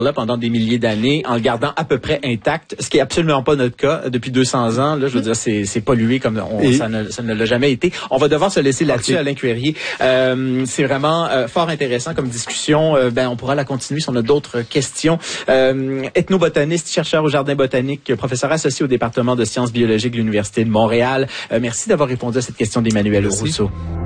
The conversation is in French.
là pendant des milliers d'années en le gardant à peu près intact, ce qui est absolument pas notre cas depuis 200 ans. Là, je veux dire, c'est pollué comme ça ne l'a jamais été. On va devoir se laisser là-dessus, Alain Cuerrier. C'est vraiment fort intéressant comme discussion. On pourra la continuer si on a d'autres questions. Ethnobotaniste, chercheur au Jardin botanique, professeur associé au département de sciences biologiques de l'Université de Montréal. Merci d'avoir répondu à cette question d'Emmanuel Rousseau.